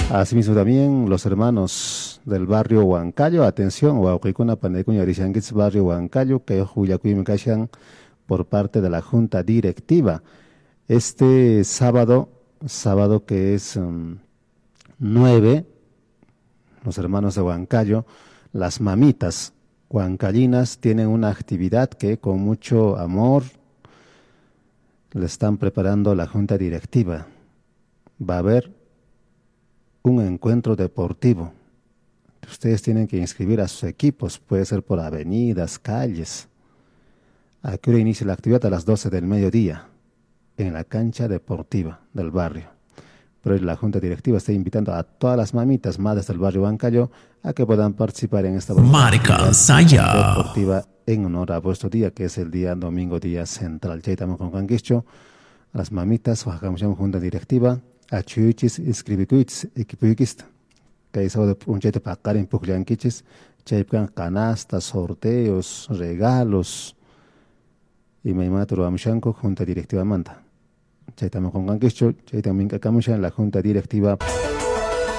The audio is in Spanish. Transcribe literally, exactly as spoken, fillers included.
Asimismo también los hermanos del barrio Huancayo, atención, Huauquicuna, Panecuña, Rishanguitz, barrio Huancayo, que Huyacuyim Kashan, por parte de la Junta Directiva. Este sábado, sábado que es um, nueve, los hermanos de Huancayo, las mamitas huancalinas tienen una actividad que con mucho amor le están preparando la Junta Directiva. Va a haber un encuentro deportivo. Ustedes tienen que inscribir a sus equipos, puede ser por avenidas, calles. ¿A qué hora inicia la actividad? A las doce del mediodía, en la cancha deportiva del barrio. Pero la Junta Directiva está invitando a todas las mamitas, madres del barrio Huancayo, a que puedan participar en esta Marca Saya deportiva en honor a vuestro día, que es el día domingo, día central. Chaitamo con Canquicho, a las mamitas, Oaxaca Junta Directiva, a Chuyuchis, inscribicuits, equipuyuquista, que hay sábado un chete para carin puclianquichis, chaipan canastas, sorteos, regalos, y me maturo a Mshanko, Junta Directiva Manta. Chaitamo con Canquicho, Chaitamo en la Junta Directiva